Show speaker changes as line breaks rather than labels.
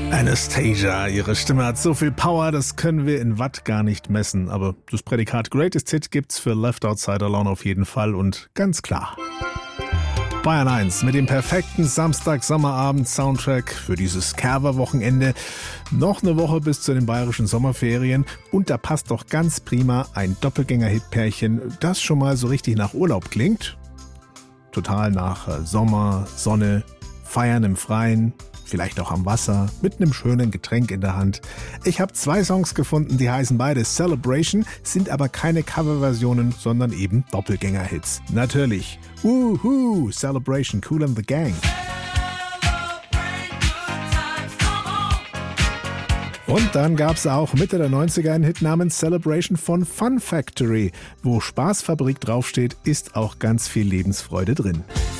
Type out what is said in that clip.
Anastasia, ihre Stimme hat so viel Power, das können wir in Watt gar nicht messen. Aber das Prädikat Greatest Hit gibt's für Left Outside Alone auf jeden Fall und ganz klar. Bayern 1 mit dem perfekten Samstag-Sommerabend-Soundtrack für dieses Kerber-Wochenende. Noch eine Woche bis zu den bayerischen Sommerferien und da passt doch ganz prima ein Doppelgänger-Hit-Pärchen, das schon mal so richtig nach Urlaub klingt. Total nach Sommer, Sonne, Feiern im Freien, vielleicht auch am Wasser, mit einem schönen Getränk in der Hand. Ich habe 2 Songs gefunden, die heißen beide Celebration, sind aber keine Coverversionen, sondern eben Doppelgänger-Hits. Natürlich. Woohoo! Celebration, Kool and the Gang. Und dann gab's auch Mitte der 90er einen Hit namens Celebration von Fun Factory. Wo Spaßfabrik draufsteht, ist auch ganz viel Lebensfreude drin.